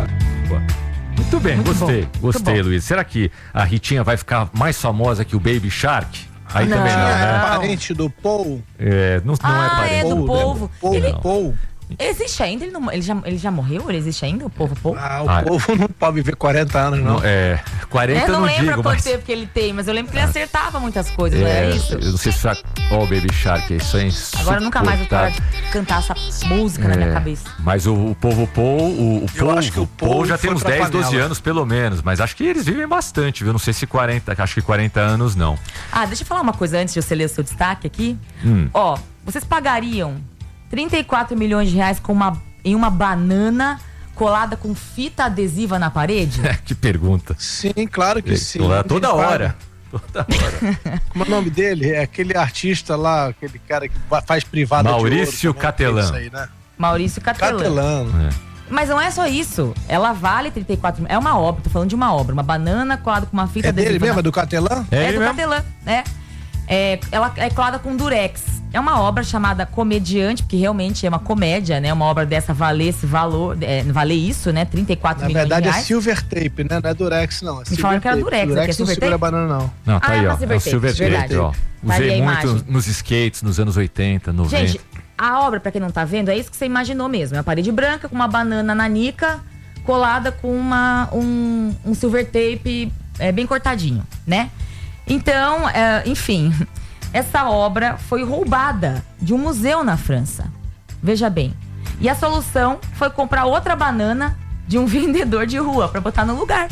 Muito bem, Muito gostei, bom, gostei, Luiz. Será que a Ritinha vai ficar mais famosa que o Baby Shark? Aí não, também não, né? É parente do Paul. É, não, não ah, é parente. é do Paul, povo. né? Paul, Ele... Paul. Existe ainda? Ele, não, ele, já, ele já morreu? Ele existe ainda, o povo Paul? Ah, o ah, povo não pode viver quarenta anos, não. não é, quarenta eu não, não lembro digo, quanto mas... tempo que ele tem, mas eu lembro que ele acertava muitas coisas, é, não é isso? Eu não sei se... Ó, oh, Baby Shark, isso é Agora nunca mais eu paro de cantar essa música é, na minha cabeça. Mas o, o povo Paul, o, o eu povo, acho que o Paul, Paul já tem uns dez, doze panela. anos pelo menos, mas acho que eles vivem bastante, viu? Não sei se quarenta, acho que quarenta anos não. Ah, deixa eu falar uma coisa antes de você ler o seu destaque aqui. Hum. Ó, vocês pagariam trinta e quatro milhões de reais com uma, em uma banana colada com fita adesiva na parede? Que pergunta. Sim, claro que é, sim. Toda hora. Toda hora. Como é o nome dele? É aquele artista lá, aquele cara que faz privada Maurício de ouro. Catelan. Aí, né? Maurício Catelan. Catelan. É. Mas não é só isso. Ela vale trinta e quatro mil. É uma obra, tô falando de uma obra. Uma banana colada com uma fita é adesiva. É dele mesmo? Na... É do Catelan? É, é do mesmo? Catelan, né? É, ela é colada com durex. É uma obra chamada Comediante, porque realmente é uma comédia, né? Uma obra dessa valer esse valor, é, valer isso, né? trinta e quatro milhões de reais. Na verdade é silver tape, né? Não é durex, não. É Me falaram que era durex. Durex aqui, é não segura a banana, não. Não, tá ah, aí, é ó. silver É o tape, silver tape, verdade. ó. Usei muito nos skates nos anos oitenta, noventa. Gente, a obra, pra quem não tá vendo, é isso que você imaginou mesmo. É uma parede branca com uma banana nanica colada com uma, um, um silver tape é, bem cortadinho, né? Então, é, enfim... Essa obra foi roubada de um museu na França. Veja bem. E a solução foi comprar outra banana de um vendedor de rua pra botar no lugar.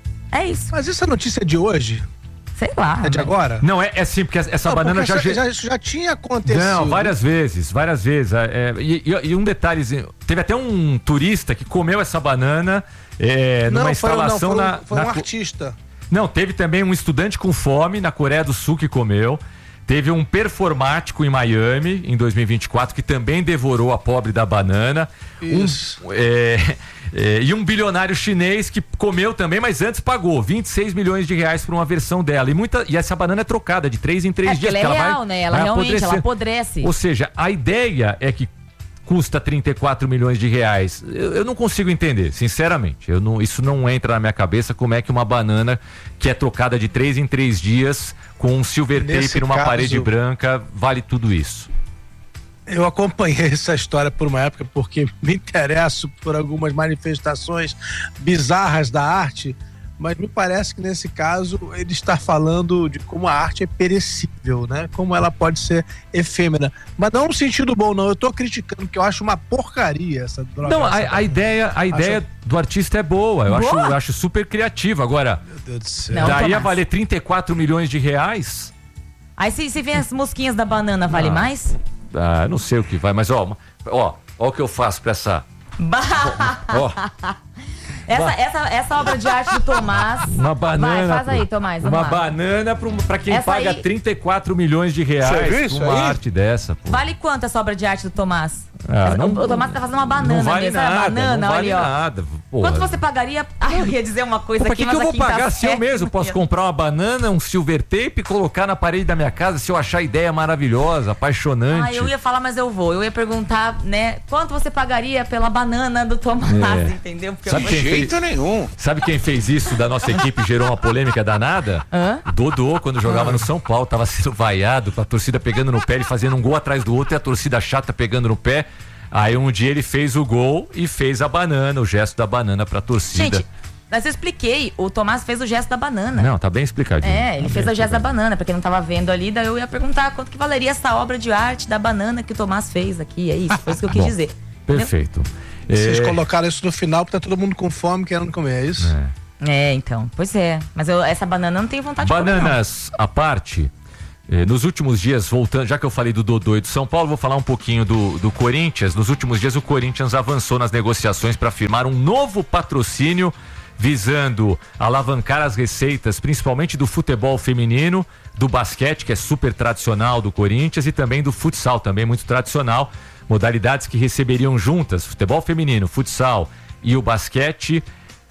É isso. Mas essa notícia é de hoje? Sei lá. É de mas... agora? Não, é, é sim, porque essa não, banana porque já... já... já... Já tinha acontecido. Não, várias vezes, várias vezes. É, e, e, e um detalhezinho, teve até um turista que comeu essa banana é, numa não, instalação foi, não, foi, na... Foi na... um artista. Não, teve também um estudante com fome na Coreia do Sul que comeu. Teve um performático em Miami, em dois mil e vinte e quatro, que também devorou a pobre da banana. Isso. Um, é, é, e um bilionário chinês que comeu também, mas antes pagou vinte e seis milhões de reais por uma versão dela. E, muita, e essa banana é trocada de três em três é, dias. Ela é ela real, vai, né? Ela realmente ela apodrece. Ou seja, a ideia é que custa trinta e quatro milhões de reais. Eu, eu não consigo entender, sinceramente. Eu não, isso não entra na minha cabeça como é que uma banana que é trocada de três em três dias com um silver Nesse tape numa caso, parede branca vale tudo isso. Eu acompanhei essa história por uma época porque me interesso por algumas manifestações bizarras da arte, mas me parece que nesse caso ele está falando de como a arte é perecível, né? Como ela pode ser efêmera. Mas não no sentido bom, não. Eu tô criticando, porque eu acho uma porcaria essa droga. Não, a, a ideia, a ideia acho... do artista é boa. Eu, boa? Acho, eu acho super criativa. Agora, meu Deus do céu. Não, daí Tomás. a valer trinta e quatro milhões de reais? Aí se, se vem as mosquinhas da banana, vale Ah. mais? Ah, não sei o que vai, mas ó, ó, Olha o que eu faço pra essa... Ó. Essa, essa, essa obra de arte do Tomás. Uma banana. Vai, faz aí, Tomás. Uma lá. banana pra, pra quem essa paga aí... trinta e quatro milhões de reais por uma aí? arte dessa. Pô. Vale quanto essa obra de arte do Tomás? Ah, não, o, o Tomás tá fazendo uma banana. Não vale mesmo, nada, banana, não vale olha, nada. Porra. Quanto você pagaria? Ah, eu ia dizer uma coisa Pô, aqui, que mas que eu vou pagar tá se eu mesmo posso comprar uma banana, um silver tape, colocar na parede da minha casa se eu achar a ideia maravilhosa, apaixonante? Ah, eu ia falar, mas eu vou. Eu ia perguntar, né, quanto você pagaria pela banana do Tomás, é. entendeu? Porque Sabe eu quem jeito fez... nenhum. Sabe quem fez isso da nossa equipe, gerou uma polêmica danada? Hã? Dodô, quando jogava no São Paulo, tava sendo vaiado, a torcida pegando no pé, ele fazendo um gol atrás do outro e a torcida chata pegando no pé. Aí um dia ele fez o gol e fez a banana, o gesto da banana pra torcida. Gente, mas eu expliquei, o Tomás fez o gesto da banana. Não, tá bem explicadinho. É, ele tá fez o gesto da banana, pra quem não tava vendo ali, daí eu ia perguntar quanto que valeria essa obra de arte da banana que o Tomás fez aqui, é isso, foi isso que eu quis Bom, dizer. Perfeito. É... Vocês é... colocaram isso no final porque tá todo mundo com fome querendo comer, é isso? É, é então, pois é, mas eu, essa banana eu não tenho vontade Bananas de comer. Bananas à parte... Nos últimos dias, voltando, já que eu falei do Dodô e do São Paulo, vou falar um pouquinho do, do Corinthians. Nos últimos dias, o Corinthians avançou nas negociações para firmar um novo patrocínio visando alavancar as receitas, principalmente do futebol feminino, do basquete, que é super tradicional do Corinthians, e também do futsal, também muito tradicional. Modalidades que receberiam juntas, futebol feminino, futsal e o basquete,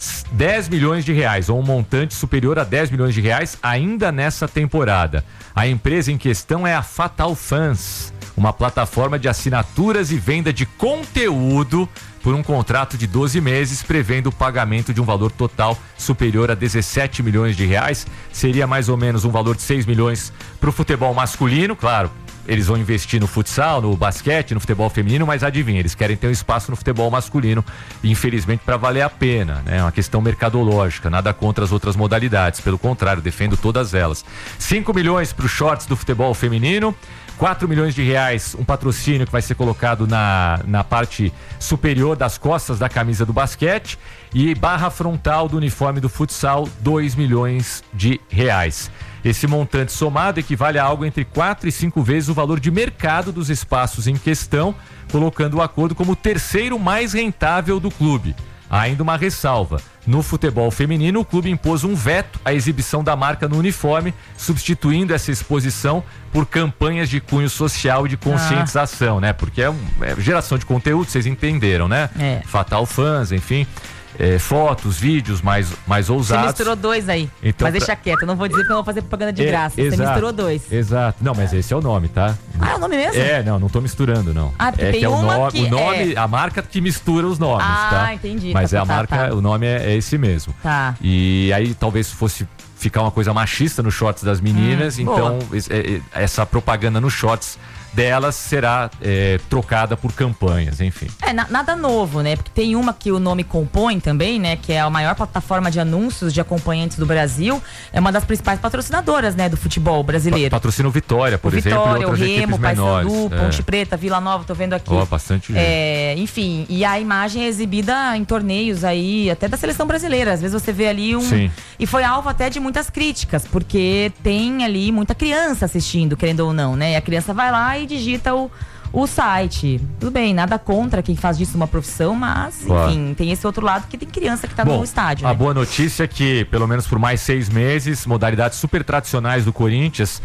dez milhões de reais, ou um montante superior a dez milhões de reais ainda nessa temporada. A empresa em questão é a Fatal Fans, uma plataforma de assinaturas e venda de conteúdo por um contrato de doze meses, prevendo o pagamento de um valor total superior a dezessete milhões de reais. Seria mais ou menos um valor de seis milhões para o futebol masculino, claro. Eles vão investir no futsal, no basquete, no futebol feminino, mas adivinha, eles querem ter um espaço no futebol masculino, infelizmente, para valer a pena, né? É uma questão mercadológica, nada contra as outras modalidades, pelo contrário, defendo todas elas. cinco milhões para os shorts do futebol feminino, quatro milhões de reais, um patrocínio que vai ser colocado na, na parte superior das costas da camisa do basquete, e barra frontal do uniforme do futsal, dois milhões de reais. Esse montante somado equivale a algo entre quatro e cinco vezes o valor de mercado dos espaços em questão, colocando o acordo como o terceiro mais rentável do clube. Há ainda uma ressalva: no futebol feminino, o clube impôs um veto à exibição da marca no uniforme, substituindo essa exposição por campanhas de cunho social e de conscientização, ah. né? Porque é, um, é geração de conteúdo, vocês entenderam, né? É. Fatal Fans, enfim. É, fotos, vídeos mais, mais ousados. Você misturou dois aí, então, mas deixa quieto, eu não vou dizer porque eu não vou fazer propaganda de é, graça. Exato, você misturou dois. Exato, não, mas esse é o nome, tá? Ah, é o nome mesmo? É, não, não tô misturando, não. Ah, porque é tem que é uma o, no, que o nome, é... a marca que mistura os nomes, ah, tá? Ah, entendi. Mas tá, é a tá, marca, tá. o nome é, é esse mesmo. Tá. E aí talvez fosse ficar uma coisa machista nos shorts das meninas, hum, então boa. essa propaganda nos shorts delas será é, trocada por campanhas, enfim. É, na, nada novo, né? Porque tem uma que o nome compõe também, né? Que é a maior plataforma de anúncios de acompanhantes do Brasil. É uma das principais patrocinadoras, né? Do futebol brasileiro. Patrocina o Vitória, por o exemplo, Vitória, e outras o Remo, Paysandu, é. Ponte Preta, Vila Nova, tô vendo aqui. Ó, oh, bastante gente. É, enfim, e a imagem é exibida em torneios aí, até da seleção brasileira. Às vezes você vê ali um... Sim. E foi alvo até de muitas críticas, porque tem ali muita criança assistindo, querendo ou não, né? E a criança vai lá e digita o... o site. Tudo bem, nada contra quem faz disso uma profissão, mas, claro. enfim, tem esse outro lado que tem criança que tá Bom, no estádio. A né? boa notícia é que, pelo menos por mais seis meses, modalidades super tradicionais do Corinthians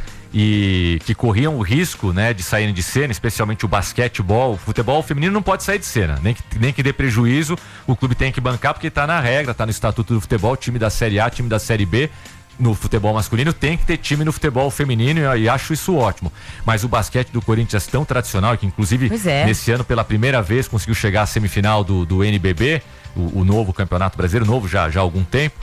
e que corriam o risco, né, de saírem de cena, especialmente o basquetebol, o futebol feminino não pode sair de cena, nem que, nem que dê prejuízo, o clube tem que bancar porque tá na regra, tá no estatuto do futebol, time da Série A, time da Série B. No futebol masculino tem que ter time no futebol feminino e, e acho isso ótimo. Mas o basquete do Corinthians tão tradicional, que inclusive é. nesse ano pela primeira vez conseguiu chegar à semifinal do, do N B B, o, o novo campeonato brasileiro, novo já, já há algum tempo.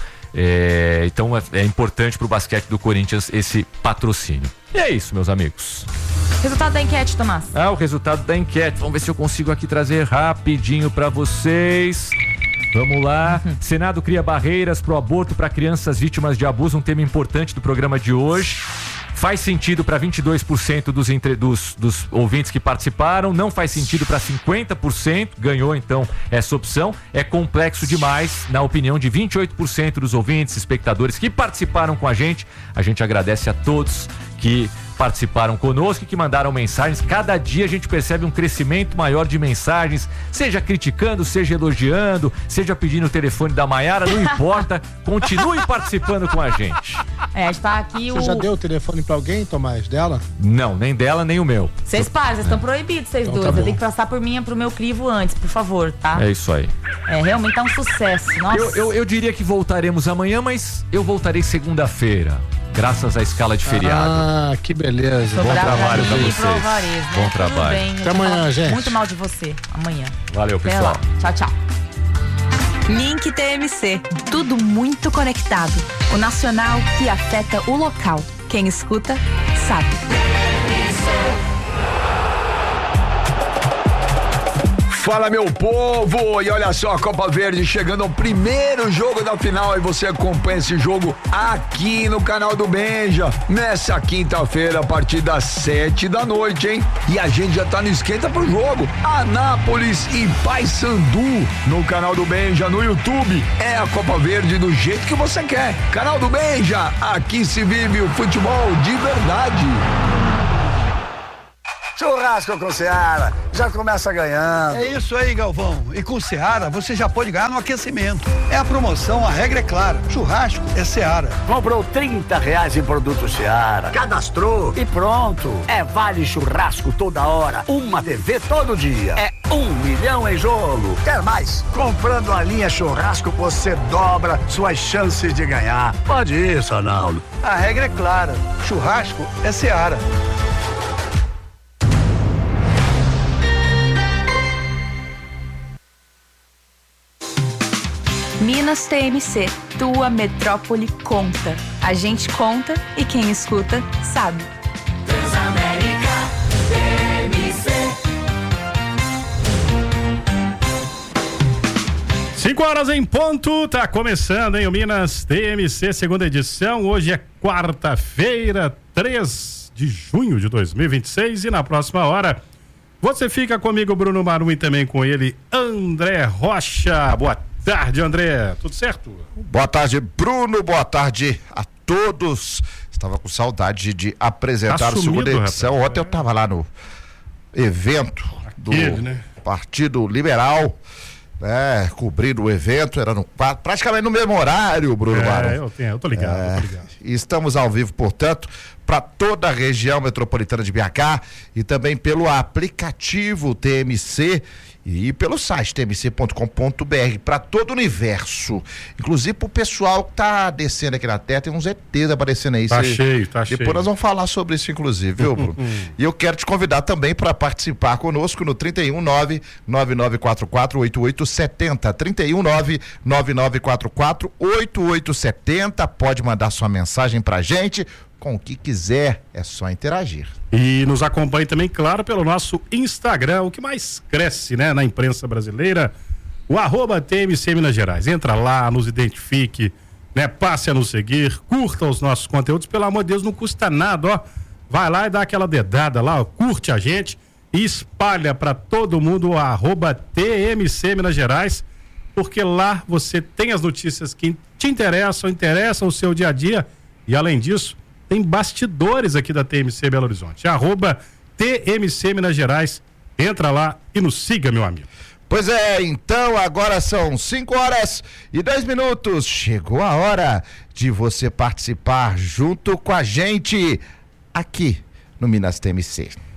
É, então é, é importante para o basquete do Corinthians esse patrocínio. E é isso, meus amigos. Resultado da enquete, Tomás. Ah, o resultado da enquete. Vamos ver se eu consigo aqui trazer rapidinho para vocês. Vamos lá. Uhum. Senado cria barreiras pro aborto para crianças vítimas de abuso, um tema importante do programa de hoje. Faz sentido para vinte e dois por cento dos, entre, dos, dos ouvintes que participaram, não faz sentido para cinquenta por cento, ganhou então essa opção. É complexo demais, na opinião de vinte e oito por cento dos ouvintes, espectadores que participaram com a gente. A gente agradece a todos que participaram conosco e que mandaram mensagens. Cada dia a gente percebe um crescimento maior de mensagens, seja criticando, seja elogiando, seja pedindo o telefone da Maiara, não importa, continue participando com a gente. É, está aqui Você o... já deu o telefone pra alguém, Tomás, dela? Não, nem dela, nem o meu. Vocês param, vocês estão proibidos, vocês Então dois. tá Eu bom. tenho que passar por mim, pro meu crivo antes, por favor, tá? É isso aí. É, realmente tá um sucesso. Nossa. Eu, eu, eu diria que voltaremos amanhã, mas eu voltarei segunda-feira, graças à escala de feriado. Ah, que beleza. Bom trabalho pra vocês. Alvarez, né? Bom Tudo trabalho. bem, eu Até vou amanhã, falar gente. Muito mal de você, amanhã. Valeu, Até pessoal. lá. Tchau, tchau. Link T M C. Tudo muito conectado. O nacional que afeta o local. Quem escuta, sabe. Fala, meu povo! E olha só, a Copa Verde chegando ao primeiro jogo da final e você acompanha esse jogo aqui no canal do Benja, nessa quinta-feira a partir das sete da noite, hein? E a gente já tá no esquenta pro jogo. Anápolis e Paysandu no canal do Benja, no YouTube. É a Copa Verde do jeito que você quer. Canal do Benja, aqui se vive o futebol de verdade. Churrasco com Seara, já começa ganhando. É isso aí, Galvão. E com Seara, você já pode ganhar no aquecimento. É a promoção, a regra é clara. Churrasco é Seara. Comprou trinta reais em produto Seara, cadastrou e pronto. É vale churrasco toda hora, uma T V todo dia. É um milhão em jogo. Quer mais? Comprando a linha churrasco, você dobra suas chances de ganhar. Pode isso, Arnaldo. A regra é clara. Churrasco é Seara. Minas T M C, tua metrópole conta. A gente conta e quem escuta sabe. Transamérica T M C. Cinco horas em ponto, tá começando, hein, o Minas T M C, segunda edição. Hoje é quarta-feira, três de junho de dois mil e vinte e seis, e na próxima hora você fica comigo, Bruno Marum, e também com ele, André Rocha. Boa tarde, André. Tudo certo? Boa tarde, Bruno. Boa tarde a todos. Estava com saudade de apresentar Tá a segunda sumido, edição. rapaz. Ontem eu estava lá no evento do Aquele, né? Partido Liberal, né? Cobrindo o evento, era no, praticamente no mesmo horário, Bruno Marum. É, eu, tenho, eu tô ligado, É, eu tô ligado. e estamos ao vivo, portanto, para toda a região metropolitana de B H e também pelo aplicativo T M C e pelo site t m c ponto com ponto b r para todo o universo. Inclusive pro pessoal que tá descendo aqui na terra, tem uns E Tês aparecendo aí. Tá Cê- cheio, tá Depois cheio. nós vamos falar sobre isso, inclusive, viu, Bruno? E eu quero te convidar também para participar conosco no trinta e um, nove nove nove quatro quatro oito oito sete zero. trinta e um, nove nove nove quatro quatro oito oito sete zero. Pode mandar sua mensagem pra gente. Com o que quiser, é só interagir. E nos acompanhe também, claro, pelo nosso Instagram, o que mais cresce, né, na imprensa brasileira, o arroba T M C Minas Gerais. Entra lá, nos identifique, né, passe a nos seguir, curta os nossos conteúdos, pelo amor de Deus, não custa nada, ó. Vai lá e dá aquela dedada lá, ó, curte a gente e espalha para todo mundo o arroba T M C Minas Gerais, porque lá você tem as notícias que te interessam, interessam o seu dia a dia, e além disso, tem bastidores aqui da T M C Belo Horizonte. Arroba T M C Minas Gerais. Entra lá e nos siga, meu amigo. Pois é, então agora são cinco horas e dois minutos. Chegou a hora de você participar junto com a gente aqui no Minas T M C.